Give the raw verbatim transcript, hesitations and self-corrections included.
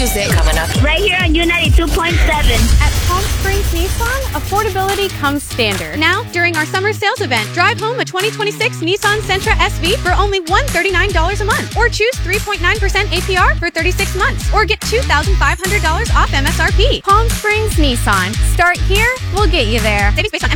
music. Coming up. Right here on U ninety-two point seven. At Palm Springs Nissan, affordability comes standard. Now, during our summer sales event, drive home a twenty twenty-six Nissan Sentra S V for only one hundred thirty-nine dollars a month. Or choose three point nine percent A P R for thirty-six months. Or get two thousand five hundred dollars off M S R P. Palm Springs Nissan. Start here, we'll get you there. Savings based on